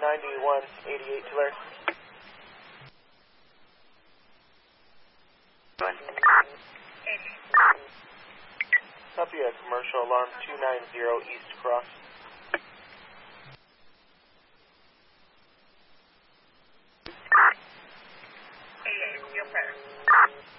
9188 Tulare. Copy, commercial alarm 290 East Cross.